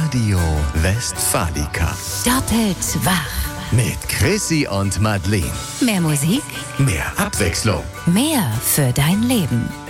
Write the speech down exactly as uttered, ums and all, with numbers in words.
Radio Westfalica. Doppelt wach. Mit Chrissy und Madeleine. Mehr Musik, Mehr Abwechslung. mehr für dein Leben.